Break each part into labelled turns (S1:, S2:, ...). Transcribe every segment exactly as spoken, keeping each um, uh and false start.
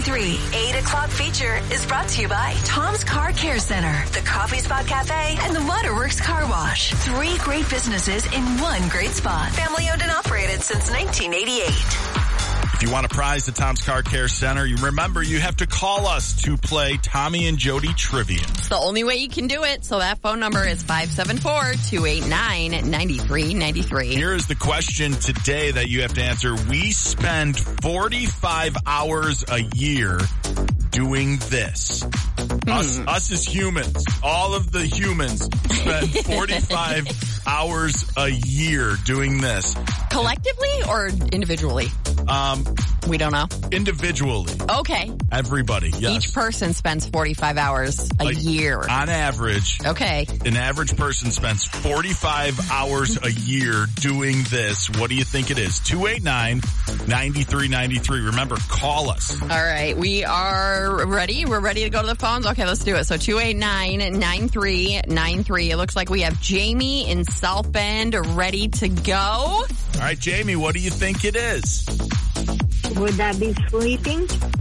S1: ninety-three eight o'clock feature is brought to you by Tom's Car Care Center, the Coffee Spot Cafe, and the Waterworks Car Wash. Three great businesses in one great spot. Family owned and operated since nineteen eighty-eight.
S2: If you want a prize at Tom's Car Care Center, you remember you have to call us to play Tommy and Jody Trivia.
S3: It's the only way you can do it. So that phone number is five seven four, two eight nine, nine three nine three.
S2: Here is the question today that you have to answer. We spend forty-five hours a year doing this. Hmm. Us, us as humans, all of the humans spend forty-five hours a year doing this.
S3: Collectively or individually?
S2: Um,
S3: we don't know.
S2: Individually.
S3: Okay.
S2: Everybody, yes.
S3: Each person spends forty-five hours a
S2: like,
S3: year.
S2: On average.
S3: Okay.
S2: An average person spends forty-five hours a year doing this. What do you think it is? two eight nine, nine three nine three. Remember, call us.
S3: All right. We are ready. We're ready to go to the phones. Okay, let's do it. So two eight nine, nine three nine three. It looks like we have Jamie in South Bend ready to go.
S2: All right, Jamie, what do you think it is?
S4: Would that be sleeping?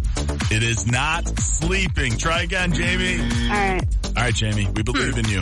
S2: It is not sleeping. Try again, Jamie.
S4: All right.
S2: All right, Jamie, we believe in you.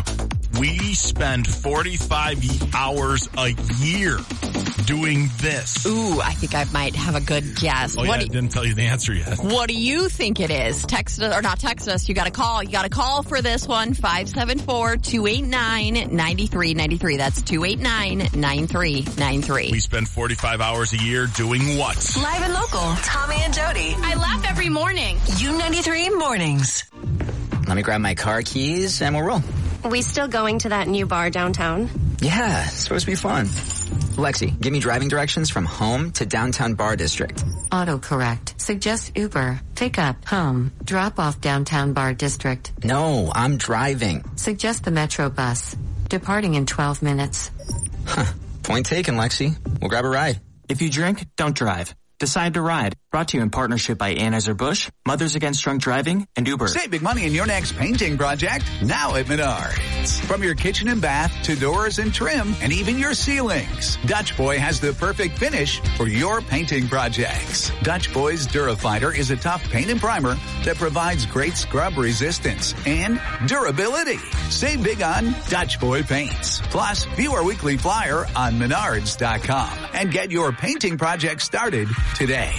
S2: We spend forty-five hours a year doing this.
S3: Ooh, I think I might have a good guess.
S2: Oh,
S3: what
S2: yeah, I
S3: do,
S2: didn't tell you the answer yet.
S3: What do you think it is? Text us, or not text us, you gotta call. You gotta call for this one, five seven four, two eight nine, nine three nine three. That's two eight nine, nine three nine three.
S2: We spend forty-five hours a year doing what?
S1: Live and local, Tommy and Jody.
S5: I laugh every morning.
S1: U ninety-three mornings.
S6: Let me grab my car keys and we'll roll.
S7: We still going to that new bar downtown?
S6: Yeah, it's supposed to be fun. Lexi, give me driving directions from home to downtown bar district.
S8: Autocorrect. Suggest Uber. Pick up, home. Drop off downtown bar district.
S6: No, I'm driving.
S8: Suggest the Metro bus. Departing in twelve minutes.
S6: Huh. Point taken, Lexi. We'll grab a ride.
S9: If you drink, don't drive. Decide to ride. Brought to you in partnership by Anheuser-Busch, Mothers Against Drunk Driving, and Uber.
S10: Save big money in your next painting project now at Menards. From your kitchen and bath to doors and trim and even your ceilings, Dutch Boy has the perfect finish for your painting projects. Dutch Boy's Durafighter is a tough paint and primer that provides great scrub resistance and durability. Save big on Dutch Boy paints. Plus, view our weekly flyer on menards dot com and get your painting project started today.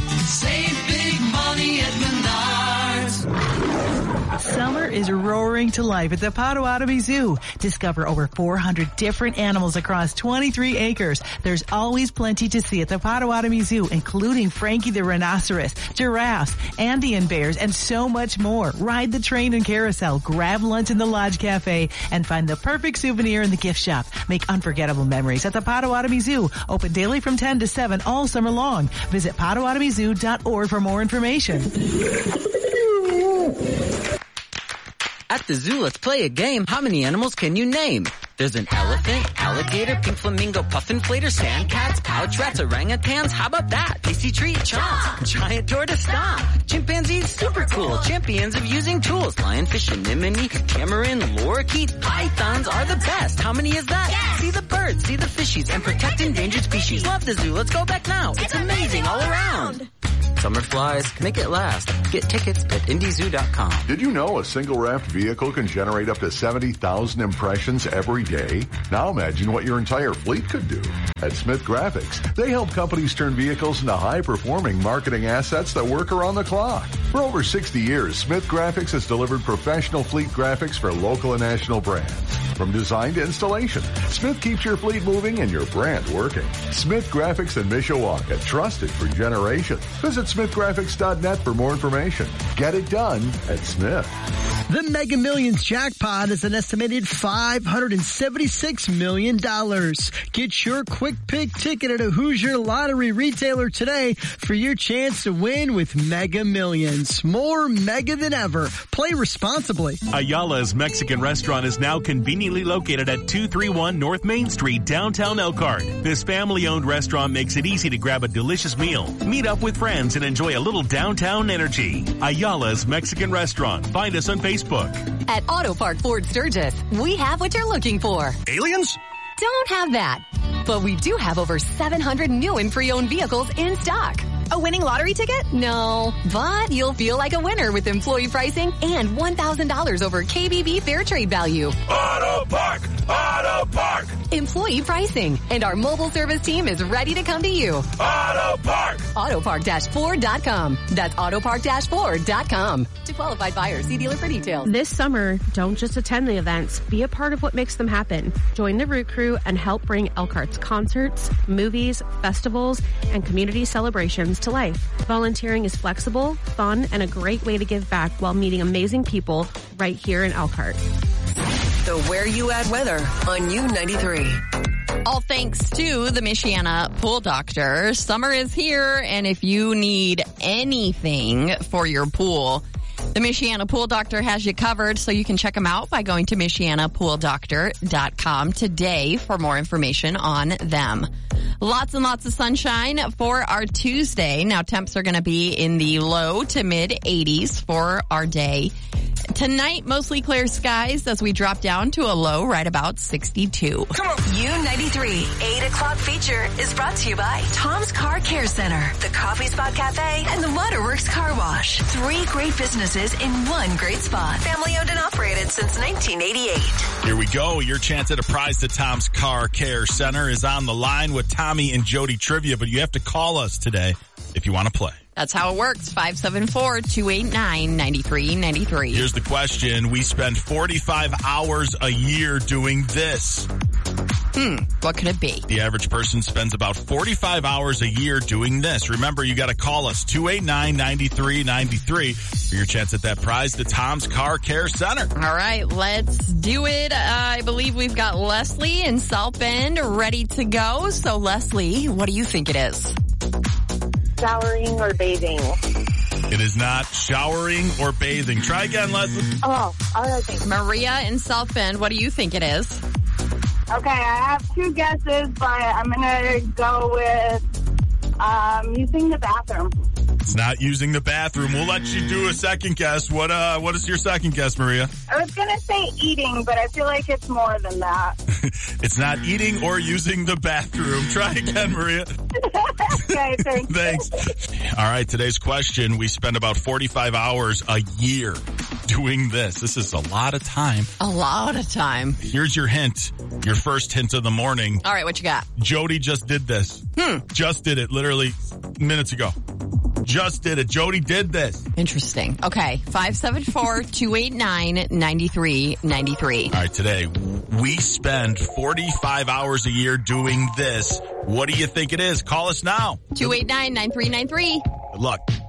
S11: Save big money at Menards.
S12: Summer is roaring to life at the Potawatomi Zoo. Discover over four hundred different animals across twenty-three acres. There's always plenty to see at the Potawatomi Zoo, including Frankie the rhinoceros, giraffes, Andean bears, and so much more. Ride the train and carousel, grab lunch in the Lodge Cafe, and find the perfect souvenir in the gift shop. Make unforgettable memories at the Potawatomi Zoo. Open daily from ten to seven all summer long. Visit potawatomi zoo dot org for more information.
S13: At the zoo, let's play a game. How many animals can you name? There's an elephant, alligator, pink flamingo, puffin flater, sand cats, pouch rats, orangutans. How about that? Tasty treat, chomp. Giant tortoise, stomp. Chimpanzees, super cool. Champions of using tools. Lionfish, anemone, tamarin, lorikeet. Pythons are the best. How many is that? Yes. See the birds, see the fishies, and protect endangered species. Love the zoo. Let's go back now. It's amazing all around. Summer flies, make it last. Get tickets at indy zoo dot com.
S14: Did you know a single wrapped vehicle can generate up to seventy thousand impressions every day? Now imagine what your entire fleet could do. At Smith Graphics, they help companies turn vehicles into high-performing marketing assets that work around the clock. For over sixty years, Smith Graphics has delivered professional fleet graphics for local and national brands. From design to installation, Smith keeps your fleet moving and your brand working. Smith Graphics in Mishawaka, trusted for generations. Visit smith graphics dot net for more information. Get it done at Smith.
S15: The Mega Millions jackpot is an estimated five hundred seventy-six million dollars. Get your quick pick ticket at a Hoosier Lottery retailer today for your chance to win with Mega Millions. More mega than ever. Play responsibly.
S16: Ayala's Mexican Restaurant is now conveniently located at two thirty-one North Main Street, downtown Elkhart. This family-owned restaurant makes it easy to grab a delicious meal, meet up with friends, and enjoy a little downtown energy. Ayala's Mexican Restaurant. Find us on Facebook.
S17: At Auto Park Ford Sturgis, we have what you're looking for.
S16: Aliens?
S17: Don't have that. But we do have over seven hundred new and pre-owned vehicles in stock. A winning lottery ticket? No, but you'll feel like a winner with employee pricing and one thousand dollars over K B B Fair Trade value.
S11: Auto Park! Auto Park!
S17: Employee pricing. And our mobile service team is ready to come to you.
S11: Auto Park!
S17: Autopark four dot com. That's autopark four dot com. To qualified buyers, see dealer for details.
S5: This summer, don't just attend the events. Be a part of what makes them happen. Join the Root Crew and help bring Elkhart's concerts, movies, festivals, and community celebrations to life. Volunteering is flexible, fun, and a great way to give back while meeting amazing people right here in Elkhart.
S1: The Where You At weather on U ninety-three.
S3: All thanks to the Michiana Pool Doctor. Summer is here, and if you need anything for your pool, the Michiana Pool Doctor has you covered, so you can check them out by going to michiana pool doctor dot com today for more information on them. Lots and lots of sunshine for our Tuesday. Now, temps are going to be in the low to mid eighties for our day. Tonight, mostly clear skies as we drop down to a low right about sixty-two.
S1: Come on. U ninety-three, eight o'clock feature is brought to you by Tom's Car Care Center, the Coffee Spot Cafe, and the Waterworks Car Wash. Three great businesses in one great spot. Family owned and operated since nineteen eighty-eight.
S2: Here we go. Your chance at a prize to Tom's Car Care Center is on the line with Tommy and Jody Trivia, but you have to call us today if you want to play.
S3: That's how it works. five seven four, two eight nine, nine three nine three.
S2: Here's the question. We spend forty-five hours a year doing this.
S3: Hmm. What could it be?
S2: The average person spends about forty-five hours a year doing this. Remember, you got to call us two eight nine, nine three nine three for your chance at that prize to Tom's Car Care Center.
S3: All right, let's do it. Uh, I believe we've got Leslie in South Bend ready to go. So, Leslie, what do you think it is?
S4: Showering or bathing.
S2: It is not showering or bathing. Try again, Leslie.
S4: Oh, all right. Thanks.
S3: Maria in South Bend, what do you think it is?
S4: Okay, I have two guesses, but I'm going to go with um, using the bathroom.
S2: It's not using the bathroom. We'll let you do a second guess. What uh, what is your second guess, Maria?
S4: I was going to say eating, but I feel like it's more than that.
S2: It's not eating or using the bathroom. Try again, Maria.
S4: Okay, thanks.
S2: Thanks. All right, today's question. We spend about forty-five hours a year doing this. This is a lot of time.
S3: A lot of time.
S2: Here's your hint. Your first hint of the morning.
S3: All right, what you got?
S2: Jody just did this.
S3: Hmm.
S2: Just did it literally minutes ago. Just did it. Jody did this.
S3: Interesting. Okay. five seven four, two eight nine, nine three nine three.
S2: All right. Today, we spend forty-five hours a year doing this. What do you think it is? Call us now.
S3: two eight nine, nine three nine three.
S2: Good luck.